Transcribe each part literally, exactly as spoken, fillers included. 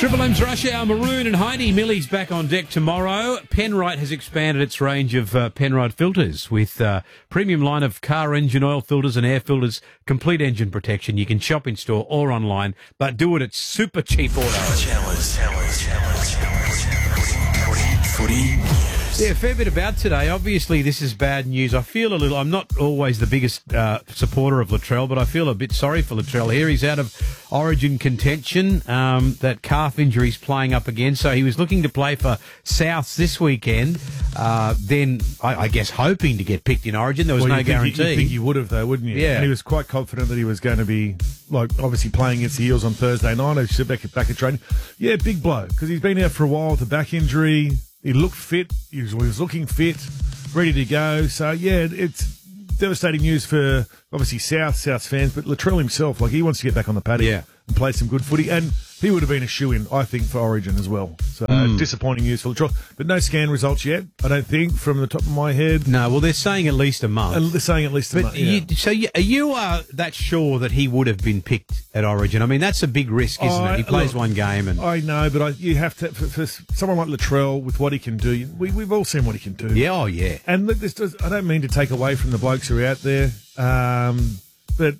Triple M's Rush Hour, Maroon and Heidi. Millie's back on deck tomorrow. Penrite has expanded its range of uh, Penrite filters with uh, premium line of car engine oil filters and air filters, complete engine protection. You can shop in store or online, but do it at super cheap auto. Challenge, challenge, challenge, challenge. Footy. Yeah, a fair bit about today. Obviously, this is bad news. I feel a little... I'm not always the biggest uh, supporter of Latrell, but I feel a bit sorry for Latrell here. He's out of Origin contention. Um, that calf injury he's playing up again. So he was looking to play for Souths this weekend. Uh, then, I, I guess, hoping to get picked in Origin. There was well, no you guarantee. Think you think you would have, though, wouldn't you? Yeah. And he was quite confident that he was going to be, like, obviously playing against the Eels on Thursday night. He sit back at, back at training. Yeah, big blow, because he's been out for a while with a back injury. He looked fit. He was, he was looking fit, ready to go. So, yeah, it's devastating news for, obviously, South, South's fans, but Latrell himself, like, he wants to get back on the paddock Yeah. and play some good footy. And he would have been a shoo-in, I think, for Origin as well. So, Mm. disappointing news for Latrell. But no scan results yet, I don't think, from the top of my head. No, well, they're saying at least a month. And they're saying at least a But month, yeah. you, so you, are you uh, that sure that he would have been picked at Origin? I mean, that's a big risk, isn't I- it? He plays look, one game and... I know, but I, you have to, for, for someone like Latrell, with what he can do, you- we, we've all seen what he can do. Yeah, oh, yeah. And look, this does, I don't mean to take away from the blokes who are out there, um, but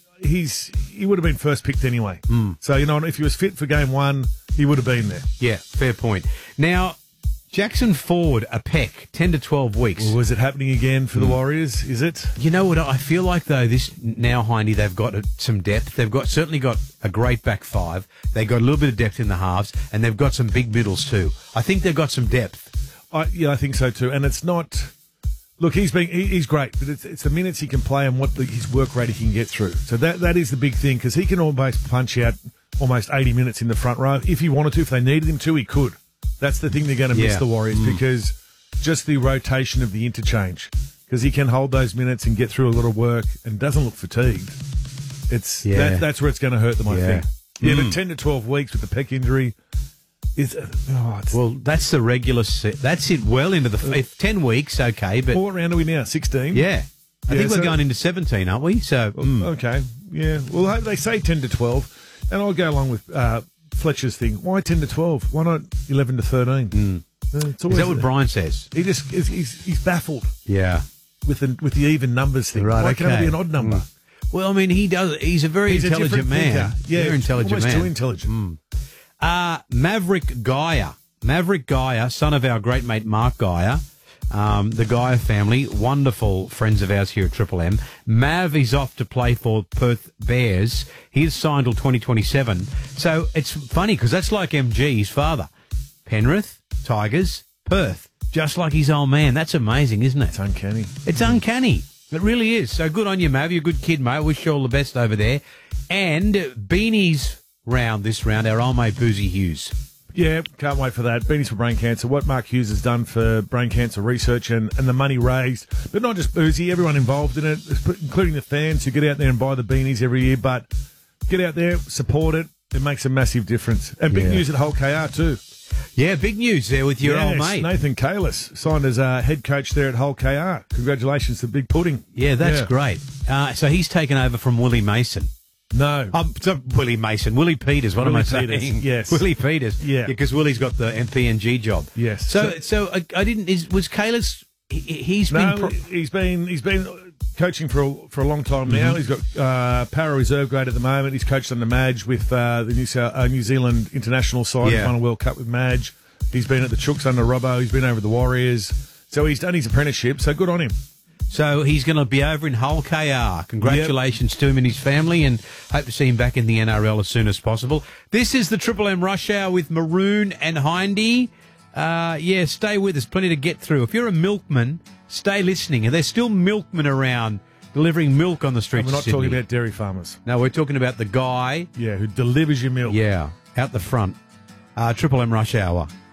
he's he would have been first picked anyway. Mm. So, you know, if he was fit for game one, he would have been there. Yeah, fair point. Now, Jackson Ford, a peck, ten to twelve weeks. Well, was it happening again for Mm. the Warriors? Is it? You know what? I feel like, though, this now, Hindy, they've got some depth. They've got certainly got a great back five. They've got a little bit of depth in the halves, and they've got some big middles, too. I think they've got some depth. I, yeah, I think so too. And it's not... Look, he's been he, he's great, but it's, it's the minutes he can play and what the, his work rate he can get through. So that that is the big thing, because he can almost punch out almost eighty minutes in the front row. If he wanted to, if they needed him to, he could. That's the thing they're going to miss, Yeah. the Warriors, Mm. because just the rotation of the interchange, because he can hold those minutes and get through a lot of work and doesn't look fatigued. It's Yeah. that, that's where it's going to hurt them, I Yeah. think. Yeah, Mm. but ten to twelve weeks with the pec injury is... Oh, it's, Well, that's the regular set. That's it well into the... If ten weeks, okay, but... what round are we now? sixteen? Yeah. I Yeah, think we're so- going into seventeen, aren't we? So... mm. Okay, yeah. Well, they say ten to twelve, and I'll go along with uh, Fletcher's thing. Why ten to twelve? Why not eleven to thirteen? Mm. Uh, it's Is always- that what Brian says? He just he's, he's, he's baffled Yeah. with the with the even numbers thing. Right, Why can't it okay. be an odd number? Mm. Well, I mean, he does... He's a very He's a intelligent different man. thinker. Yeah, very intelligent almost man. too intelligent. Mm. Uh, Maverick Gaia. Maverick Gaia, son of our great mate Mark Gaia, um, the Gaia family, wonderful friends of ours here at Triple M. Mav is off to play for Perth Bears. He's signed till twenty twenty-seven. So it's funny because that's like M G's father. Penrith, Tigers, Perth. Just like his old man. That's amazing, isn't it? It's uncanny. It's uncanny. It really is. So good on you, Mav. You're a good kid, mate. Wish you all the best over there. And Beanies round this round, our old mate Boozy Hughes. Yeah, can't wait for that. Beanies for Brain Cancer. What Mark Hughes has done for brain cancer research and, and the money raised, but not just Boozy, everyone involved in it, including the fans who get out there and buy the beanies every year. But get out there, support it. It makes a massive difference. And big Yeah. news at Hull K R too. Yeah, big news there with your Yes, old mate. Nathan Kalis signed as uh, head coach there at Hull K R. Congratulations to Big Pudding. Yeah, that's Yeah. great. Uh, so he's taken over from Willie Mason. No. Um, so Willie Mason, Willie Peters. What Willie am I Peters, saying? yes. Willie Peters. Yeah. because Willie's got the M P N G job. Yes. So, So- so, I, I didn't. Is, was Kalis? He, he's No, been. Pro- he's been he's been coaching for a, for a long time now. Mhm. He's got uh, para reserve grade at the moment. He's coached under Madge with uh, the New, South, uh, New Zealand international side. Yeah. He's won a World Cup with Madge. He's been at the Chooks under Robbo. He's been over the Warriors. So he's done his apprenticeship. So good on him. So he's going to be over in Hull K R. Congratulations to him and his family, and hope to see him back in the N R L as soon as possible. This is the Triple M Rush Hour with Maroon and Hindy. Uh, yeah, stay with us. Plenty to get through. If you're a milkman, stay listening. And there's still milkmen around delivering milk on the streets And we're not of Sydney. talking about dairy farmers. No, we're talking about the guy, Yeah, who delivers your milk. yeah, out the front. Uh, Triple M Rush Hour.